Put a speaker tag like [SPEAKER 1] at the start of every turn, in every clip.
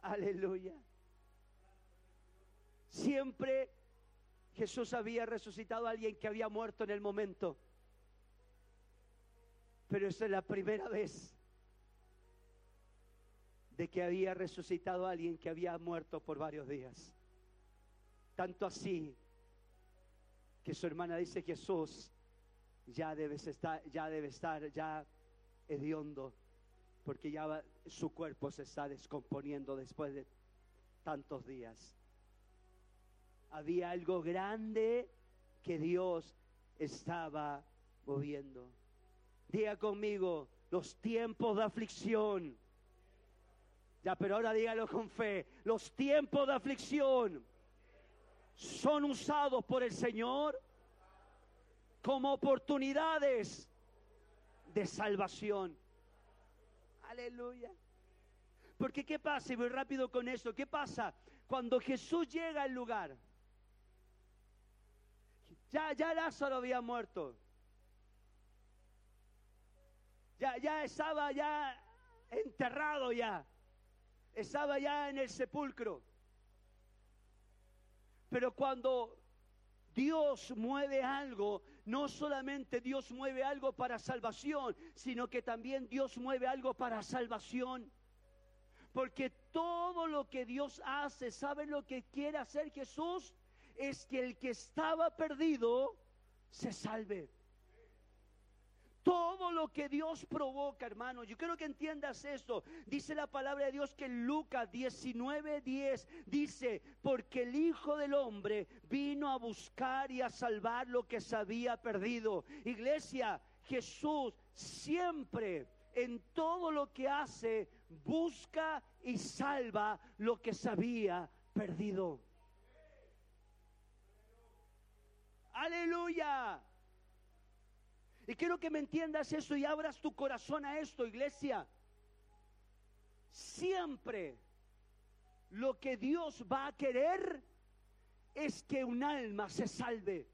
[SPEAKER 1] Aleluya. Siempre Jesús había resucitado a alguien que había muerto en el momento. Pero esa es la primera vez de que había resucitado a alguien que había muerto por varios días. Tanto así que su hermana dice: Jesús ya debe estar hediondo, porque ya su cuerpo se está descomponiendo después de tantos días. Había algo grande que Dios estaba moviendo. Diga conmigo: los tiempos de aflicción. Ya, pero ahora dígalo con fe. Los tiempos de aflicción son usados por el Señor como oportunidades de salvación. Aleluya. Porque ¿qué pasa? Y voy rápido con esto. ¿Qué pasa cuando Jesús llega al lugar? Ya Lázaro había muerto. Ya estaba ya enterrado ya. Estaba ya en el sepulcro. Pero cuando Dios mueve algo, no solamente Dios mueve algo para salvación, sino que también Dios mueve algo para salvación. Porque todo lo que Dios hace, ¿saben lo que quiere hacer Jesús? Es que el que estaba perdido se salve. Todo lo que Dios provoca, hermano, yo quiero que entiendas esto. Dice la palabra de Dios que en Lucas 19:10 dice: porque el Hijo del Hombre vino a buscar y a salvar lo que se había perdido. Iglesia, Jesús siempre, en todo lo que hace, busca y salva lo que se había perdido. Aleluya. Y quiero que me entiendas eso y abras tu corazón a esto, iglesia. Siempre lo que Dios va a querer es que un alma se salve.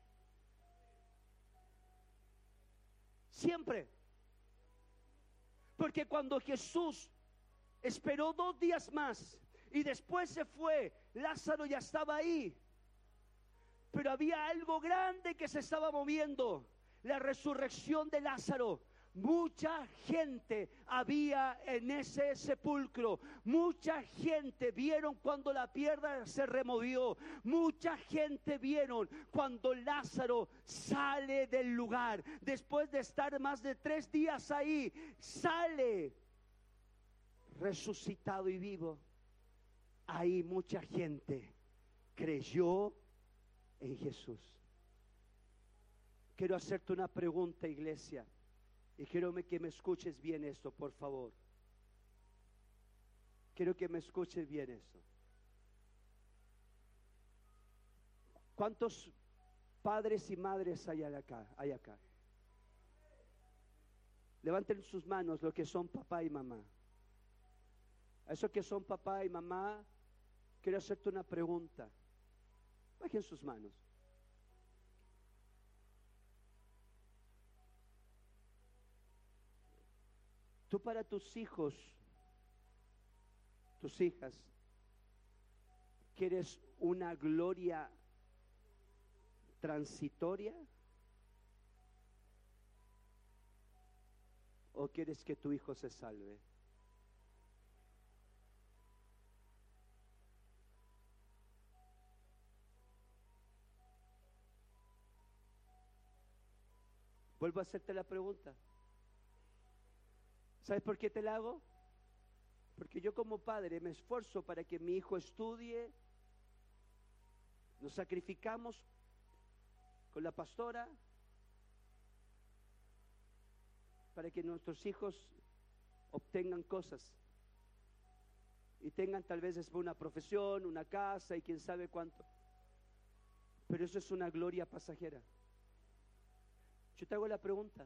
[SPEAKER 1] Siempre. Porque cuando Jesús esperó 2 días más y después se fue, Lázaro ya estaba ahí. Pero había algo grande que se estaba moviendo: la resurrección de Lázaro. Mucha gente había en ese sepulcro. Mucha gente vieron cuando la piedra se removió. Mucha gente vieron cuando Lázaro sale del lugar. Después de estar más de 3 días ahí, sale resucitado y vivo. Ahí mucha gente creyó en Jesús. Quiero hacerte una pregunta, iglesia, y quiero que me escuches bien esto, por favor. Quiero que me escuches bien esto. ¿Cuántos padres y madres hay acá? Levanten sus manos los que son papá y mamá. A esos que son papá y mamá, quiero hacerte una pregunta. Bajen sus manos. Tú para tus hijos, tus hijas, ¿quieres una gloria transitoria? ¿O quieres que tu hijo se salve? Vuelvo a hacerte la pregunta. ¿Sabes por qué te la hago? Porque yo como padre me esfuerzo para que mi hijo estudie. Nos sacrificamos con la pastora para que nuestros hijos obtengan cosas y tengan tal vez después una profesión, una casa y quién sabe cuánto. Pero eso es una gloria pasajera. Yo te hago la pregunta.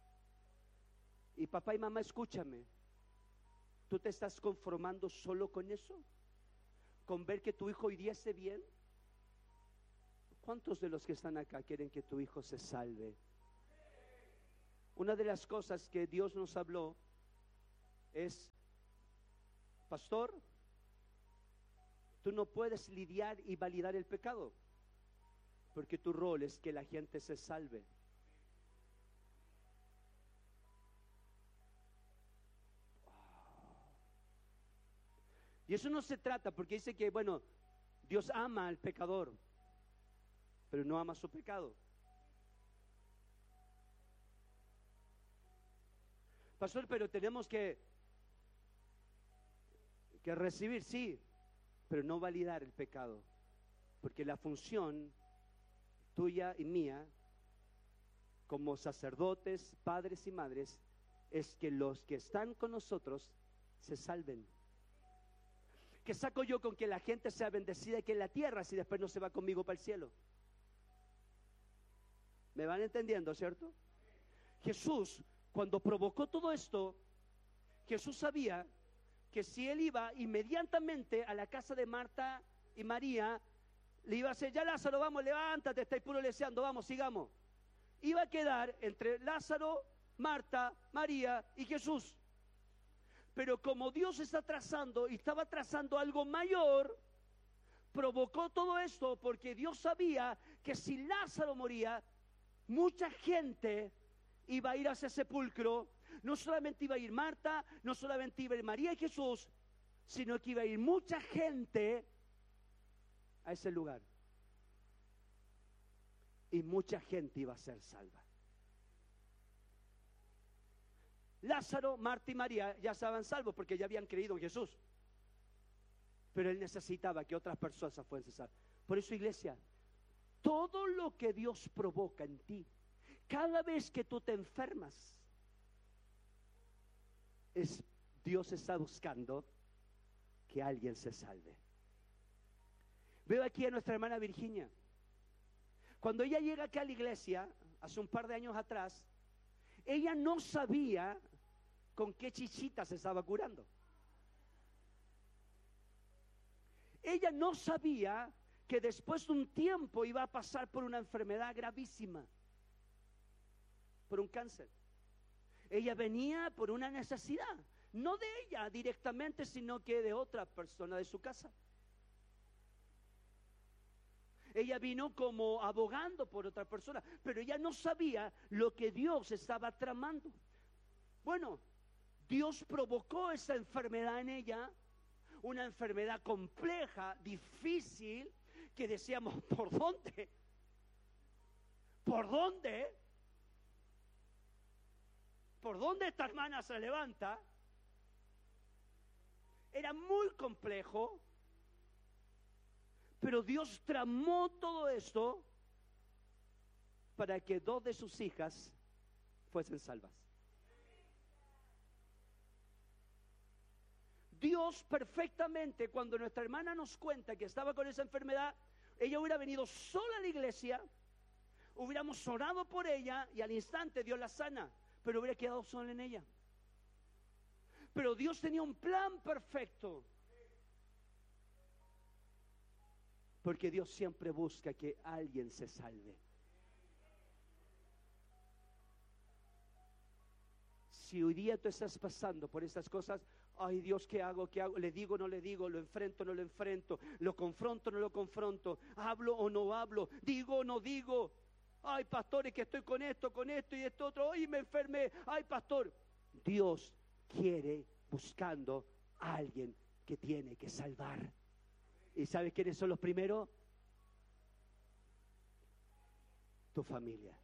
[SPEAKER 1] Y papá y mamá, escúchame. ¿Tú te estás conformando solo con eso? ¿Con ver que tu hijo iríase bien? ¿Cuántos de los que están acá quieren que tu hijo se salve? Una de las cosas que Dios nos habló es: pastor, Tú no puedes lidiar y validar el pecado, porque tu rol es que la gente se salve. Y eso no se trata, porque dice que, bueno, Dios ama al pecador, pero no ama su pecado. Pastor, pero tenemos que recibir, sí, pero no validar el pecado, porque la función tuya y mía como sacerdotes, padres y madres, es que los que están con nosotros se salven. ¿Qué saco yo con que la gente sea bendecida aquí en la tierra si después no se va conmigo para el cielo? ¿Me van entendiendo, cierto? Jesús, cuando provocó todo esto, Jesús sabía que si él iba inmediatamente a la casa de Marta y María, le iba a decir: ya Lázaro, vamos, levántate, estáis puro leseando, vamos, sigamos. Iba a quedar entre Lázaro, Marta, María y Jesús. Pero como Dios está trazando y estaba trazando algo mayor, provocó todo esto porque Dios sabía que si Lázaro moría, mucha gente iba a ir a ese sepulcro. No solamente iba a ir Marta, no solamente iba a ir María y Jesús, sino que iba a ir mucha gente a ese lugar. Y mucha gente iba a ser salva. Lázaro, Marta y María ya estaban salvos porque ya habían creído en Jesús. Pero él necesitaba que otras personas fuesen salvas. Por eso, iglesia, todo lo que Dios provoca en ti, cada vez que tú te enfermas, Dios está buscando que alguien se salve. Veo aquí a nuestra hermana Virginia. Cuando ella llega acá a la iglesia, hace un par de años atrás, ella no sabía con qué chichita se estaba curando. Ella no sabía que después de un tiempo iba a pasar por una enfermedad gravísima, por un cáncer. Ella venía por una necesidad, no de ella directamente, sino que de otra persona de su casa. Ella vino como abogando por otra persona, pero ella no sabía lo que Dios estaba tramando. Bueno, Dios provocó esa enfermedad en ella, una enfermedad compleja, difícil, que decíamos: ¿por dónde? ¿Por dónde? ¿Por dónde esta hermana se levanta? Era muy complejo, pero Dios tramó todo esto para que 2 de sus hijas fuesen salvas. Dios perfectamente, cuando nuestra hermana nos cuenta que estaba con esa enfermedad, ella hubiera venido sola a la iglesia, hubiéramos orado por ella y al instante Dios la sana, pero hubiera quedado sola en ella. Pero Dios tenía un plan perfecto, porque Dios siempre busca que alguien se salve. Si hoy día tú estás pasando por estas cosas: ay Dios, ¿qué hago? ¿Qué hago? ¿Le digo o no le digo? ¿Lo enfrento o no lo enfrento? ¿Lo confronto o no lo confronto? ¿Hablo o no hablo? ¿Digo o no digo? Ay, pastores, que estoy con esto y esto otro. Ay, me enfermé. Ay, pastor. Dios quiere, buscando a alguien que tiene que salvar. ¿Y sabes quiénes son los primeros? Tu familia.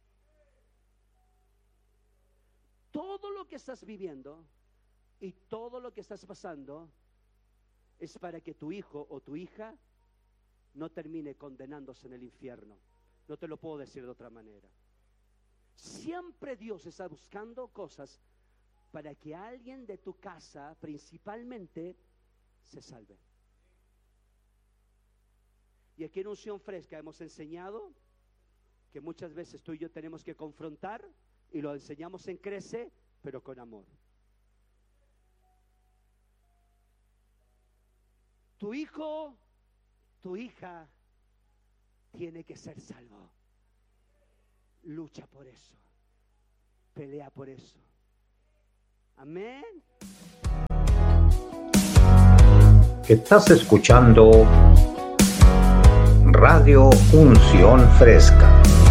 [SPEAKER 1] Todo lo que estás viviendo y todo lo que estás pasando es para que tu hijo o tu hija no termine condenándose en el infierno. No te lo puedo decir de otra manera. Siempre Dios está buscando cosas para que alguien de tu casa principalmente se salve. Y aquí en Unción Fresca hemos enseñado que muchas veces tú y yo tenemos que confrontar, y lo enseñamos en Crece, pero con amor. Tu hijo, tu hija tiene que ser salvo. Lucha por eso. Pelea por eso. Amén.
[SPEAKER 2] Estás escuchando Radio Unción Fresca.